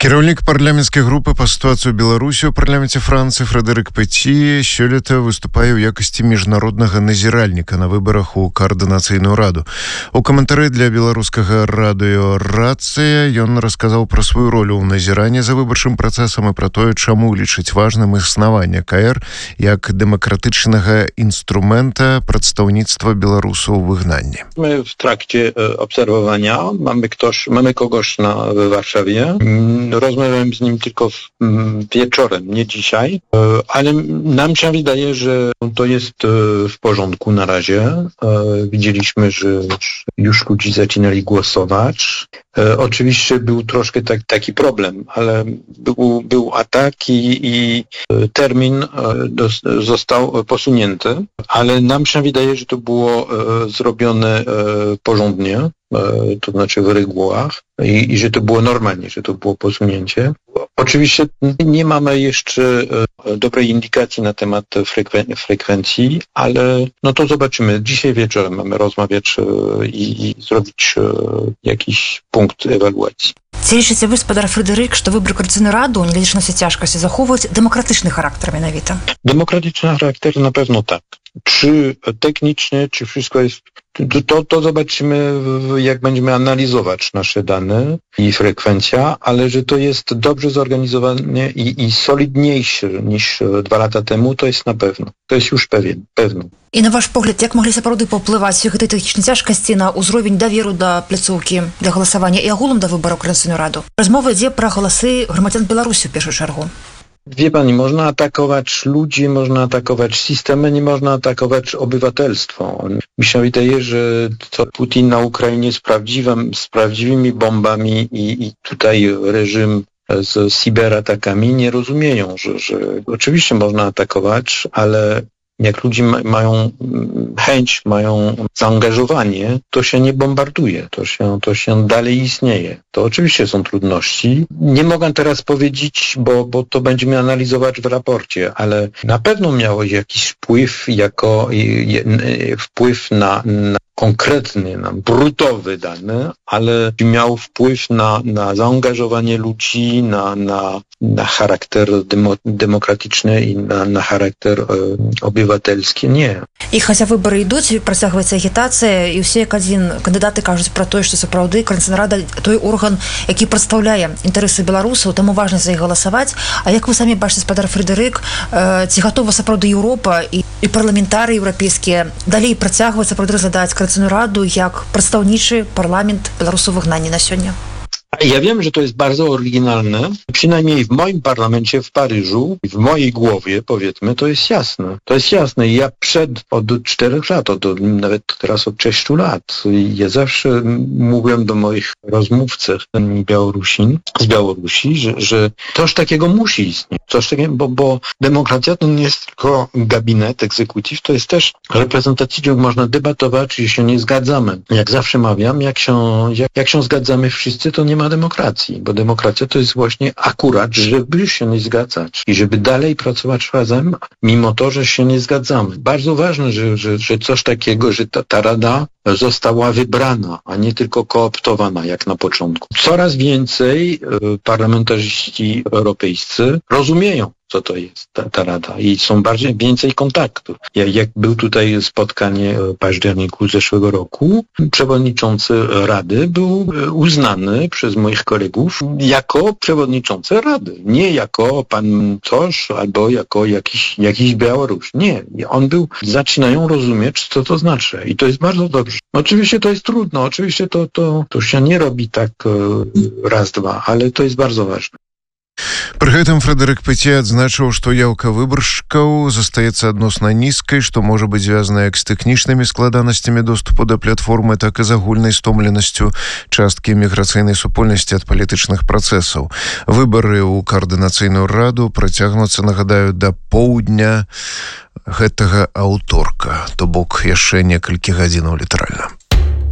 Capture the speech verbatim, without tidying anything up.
Кіраўнік парламенцкай групы па сітуацыі ў Беларусі ў парламенце Францыі Фрэдэрык Пэці сёлета выступае ў якасці міжнароднага назіральніка на выбарах у каардынацыйную раду. У каментары для беларускага радыё «Рацыя» ён расказаў пра сваю ролю ў назіранні за выбарчым працэсам і пра тое, чаму лічыць важным існаванне КР як дэмакратычнага інструмента прадстаўніцтва беларусаў у выгнанні. My w trakcie obserwowania mamy, ktoś, mamy kogoś na, w Warszawie. Rozmawiałem z nim tylko w, wieczorem, nie dzisiaj, ale nam się wydaje, że to jest w porządku na razie. Widzieliśmy, że już ludzie zaczynali głosować. Oczywiście był troszkę tak, taki problem, ale był, był atak i, i termin dos, został posunięty, ale nam się wydaje, że to było zrobione porządnie, to znaczy w regułach i, i że to było normalnie, że to było posunięcie. Oczywiście nie mamy jeszcze dobrej indykacji na temat frekwen- frekwencji, ale no to zobaczymy. Dzisiaj wieczorem mamy rozmawiać i, i zrobić jakiś punkt ewaluacji. Ці лічыце вы, спадар Фрэдэрык, што выбар Коордынацыйную раду, не лічыць на ўсе цяжкасці, захоўваюць дэмакратычны характар менавіта? Demokratyczny charakter na pewno tak. Czy technicznie, czy wszystko jest... To, to zobaczymy, jak będziemy analizować nasze dane i frekwencja, ale że to jest dobrze zorganizowane i, i solidniejsze niż dwa lata temu, to jest na pewno. To jest już pewien, pewno. І на ваш погляд, як маглі сапраўды паўплываць гэтай тэхнічнай цяжкасці на ўзровень даверу да пляцоўкі для галасавання і агулам да выбараў Коордынацыйную раду? Размова ідзе пра галасы грамадзян Беларусі ў першую чаргу. Wie pani, można atakować ludzi, można atakować systemy, nie można atakować obywatelstwo. Mi się wydaje, że to Putin na Ukrainie z, prawdziwym, z prawdziwymi bombami i, i tutaj reżim z cyberatakami nie rozumieją, że, że oczywiście można atakować, ale jak ludzie ma, mają chęć, mają zaangażowanie, to się nie bombarduje, to się, to się dalej istnieje. To oczywiście są trudności. Nie mogę teraz powiedzieć, bo, bo to będziemy analizować w raporcie, ale na pewno miało jakiś wpływ, jako wpływ na, na konkretny, na brutowy dane, ale miał wpływ na, na zaangażowanie ludzi, na, na, na charakter demo, demokratyczny i na, na charakter e, obywatelski. Nie. І хаця выбары ідуць, працягваецца агітацыя, і ўсе як адзін кандыдаты кажуць пра тое, што сапраўды Коордынацыйная рада той орган, які прадстаўляе інтарэсы беларусаў, таму важна за іх галасаваць. А як вы самі бачыце, спадар Фрэдэрык, ці гатова сапраўды Еўропа і, і парламентары еўрапейскія далей працягваць сапраўды разглядаць Коордынацыйную раду як прадстаўнічы парламент беларусаў выгнання на сёння? Ja wiem, że to jest bardzo oryginalne. Przynajmniej w moim parlamencie w Paryżu, w mojej głowie, powiedzmy, to jest jasne. To jest jasne. Ja przed, od czterech lat, od, nawet teraz od sześciu lat, ja zawsze mówiłem do moich rozmówców Białorusin, z Białorusi, że, że coś takiego musi istnieć. Coś takiego, bo, bo demokracja to nie jest tylko gabinet, egzekutyw, to jest też reprezentacja, gdzie można debatować, jeśli się nie zgadzamy. Jak zawsze mawiam, jak się, jak, jak się zgadzamy wszyscy, to nie ma demokracji, bo demokracja to jest właśnie akurat, żeby się nie zgadzać i żeby dalej pracować razem, mimo to, że się nie zgadzamy. Bardzo ważne, że, że, że coś takiego, że ta, ta rada została wybrana, a nie tylko kooptowana, jak na początku. Coraz więcej e, parlamentarzyści europejscy rozumieją, co to jest ta, ta rada i są bardziej więcej kontaktów. Jak, jak był tutaj spotkanie w październiku zeszłego roku, przewodniczący rady był uznany przez moich kolegów jako przewodniczący rady, nie jako pan coś albo jako jakiś, jakiś Białoruś. Nie, on był, zaczynają rozumieć, co to znaczy i to jest bardzo dobrze. Oczywiście to jest trudno, oczywiście to, to, to się nie robi tak raz, dwa, ale to jest bardzo ważne. Пры гэтым Фрэдэрык Пэці адзначыў, што яўка выбаршчыкаў застаецца адносна нізкай, што можа быць звязана як з тэхнічнымі складанасцямі доступу да платформы, так і з агульнай стомленасцю часткі міграцыйнай супольнасці ад палітычных працэсаў. Выбары ў Коордынацыйную раду працягнуцца, нагадаю, да поўдня гэтага аўторка, то бок яшчэ некалькі гадзінаў літаральна.